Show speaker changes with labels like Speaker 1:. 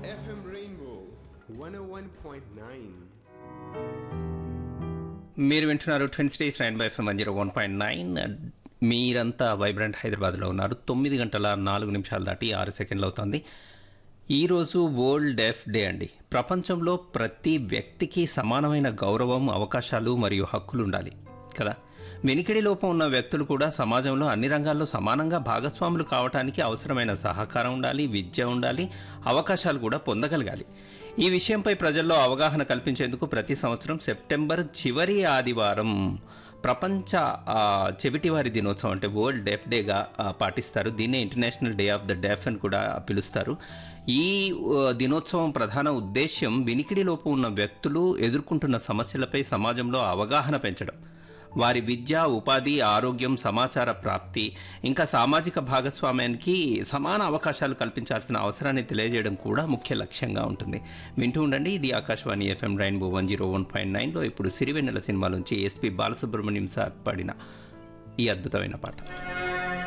Speaker 1: FM Rainbow 101.9.
Speaker 2: మీరు వింటున్నారు twin stays rain by FM 101.9. మీరంతా వైబ్రెంట్ హైదరాబాద్లో ఉన్నారు. 9:04 దాటి 6 సెకండ్లు అవుతుంది. ఈరోజు వరల్డ్ డెఫ్ డే అండి. ప్రపంచంలో ప్రతి వ్యక్తికి సమానమైన గౌరవం, అవకాశాలు మరియు హక్కులు ఉండాలి కదా. వెనికిడి లోపం ఉన్న వ్యక్తులు కూడా సమాజంలో అన్ని రంగాల్లో సమానంగా భాగస్వాములు కావడానికి అవసరమైన సహకారం ఉండాలి, విద్య ఉండాలి, అవకాశాలు కూడా పొందగలగాలి. ఈ విషయంపై ప్రజల్లో అవగాహన కల్పించేందుకు ప్రతి సంవత్సరం సెప్టెంబర్ చివరి ఆదివారం ప్రపంచ చెవిటివారి దినోత్సవం అంటే వరల్డ్ డెఫ్ డేగా పాటిస్తారు. దీన్నే ఇంటర్నేషనల్ డే ఆఫ్ ద డెఫ్ అని కూడా పిలుస్తారు. ఈ దినోత్సవం ప్రధాన ఉద్దేశ్యం వినికిడి లోపం ఉన్న వ్యక్తులు ఎదుర్కొంటున్న సమస్యలపై సమాజంలో అవగాహన పెంచడం, వారి విద్య, ఉపాధి, ఆరోగ్యం, సమాచార ప్రాప్తి, ఇంకా సామాజిక భాగస్వామ్యానికి సమాన అవకాశాలు కల్పించాల్సిన అవసరాన్ని తెలియజేయడం కూడా ముఖ్య లక్ష్యంగా ఉంటుంది. వింటూ ఉండండి, ఇది ఆకాశవాణి ఎఫ్ఎం రెయిన్బో 101.9లో ఇప్పుడు సిరివెన్నెల సినిమాలోంచి ఎస్పి బాలసుబ్రహ్మణ్యం సార్ పాడిన ఈ అద్భుతమైన పాట.